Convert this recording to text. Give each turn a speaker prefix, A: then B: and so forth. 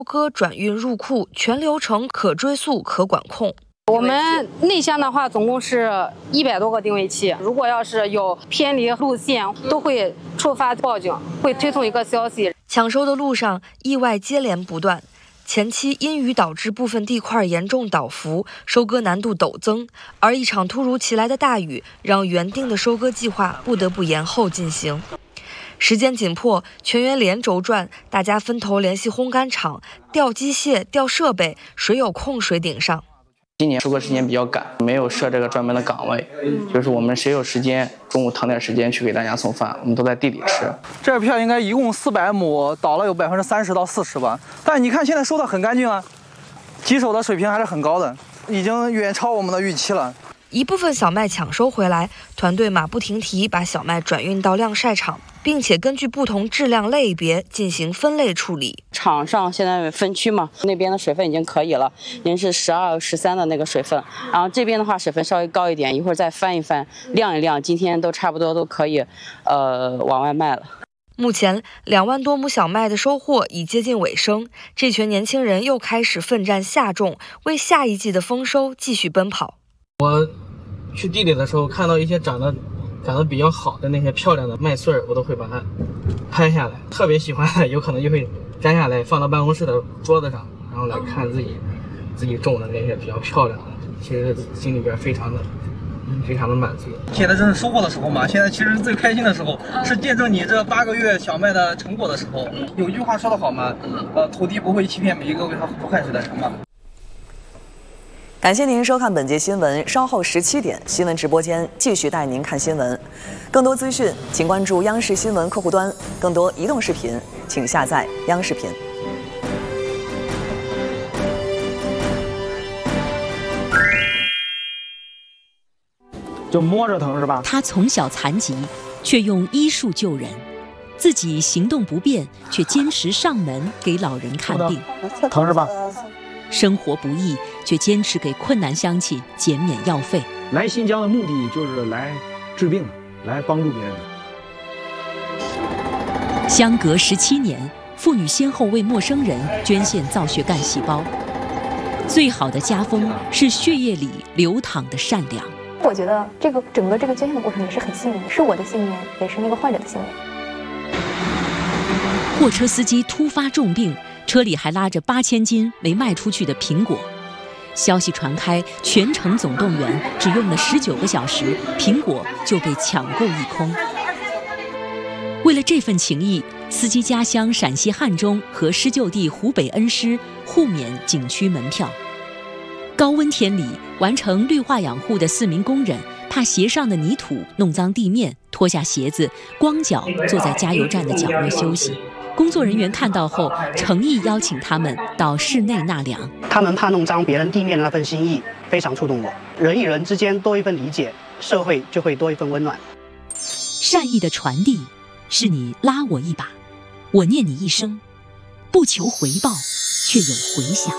A: 割转运入库，全流程可追溯、可管控。
B: 我们内箱的话，总共是100多个定位器。如果要是有偏离路线，都会触发报警，会推送一个消息。
A: 抢收的路上，意外接连不断。前期因雨导致部分地块严重倒伏，收割难度陡增，而一场突如其来的大雨让原定的收割计划不得不延后进行。时间紧迫，全员连轴转，大家分头联系烘干厂，调机械、调设备，谁有空谁顶上。
C: 今年收割时间比较赶，没有设这个专门的岗位，就是我们谁有时间，中午腾点时间去给大家送饭，我们都在地里吃。
D: 这片应该一共400亩，倒了有30%到40%吧。但你看现在收的很干净啊，棘手的水平还是很高的，已经远超我们的预期了。
A: 一部分小麦抢收回来，团队马不停蹄把小麦转运到晾晒场，并且根据不同质量类别进行分类处理。
E: 场上现在分区嘛，那边的水分已经可以了，已经是12、13的那个水分，然后这边的话水分稍微高一点，一会儿再翻一翻，晾一晾，今天都差不多都可以，往外卖了。
A: 目前2万多亩小麦的收获已接近尾声，这群年轻人又开始奋战下种，为下一季的丰收继续奔跑。
F: 我去地里的时候，看到一些长得比较好的那些漂亮的麦穗儿，我都会把它拍下来。特别喜欢，有可能就会摘下来放到办公室的桌子上，然后来看自己种的那些比较漂亮的，其实心里边非常的满足。
D: 现在正是收获的时候嘛，现在其实最开心的时候是见证你这8个月小麦的成果的时候。有句话说得好嘛，土地不会欺骗每一个为它付出汗水的人嘛。
G: 感谢您收看本节新闻，稍后17点新闻直播间继续带您看新闻。更多资讯请关注央视新闻客户端，更多移动视频请下载央视频。
H: 就摸着疼是吧？
I: 他从小残疾，却用医术救人；自己行动不便，却坚持上门给老人看病。
H: 疼是吧？
I: 生活不易，却坚持给困难乡亲减免药费。
H: 来新疆的目的就是来治病，来帮助别人。
I: 相隔17年，妇女先后为陌生人捐献造血干细胞。最好的家风是血液里流淌的善良。
J: 我觉得整个这个捐献的过程也是很幸运，是我的幸运，也是那个患者的幸运。
I: 货车司机突发重病，车里还拉着8000斤没卖出去的苹果。消息传开，全城总动员，只用了19个小时，苹果就被抢购一空。为了这份情谊，司机家乡陕西汉中和施救地湖北恩施互免景区门票。高温天里，完成绿化养护的4名工人，怕鞋上的泥土弄脏地面，脱下鞋子，光脚坐在加油站的角落休息。工作人员看到后，诚意邀请他们到室内纳凉。
K: 他们怕弄脏别人地面的那份心意，非常触动我。人与人之间多一份理解，社会就会多一份温暖。
I: 善意的传递，是你拉我一把，我念你一声，不求回报，却有回响。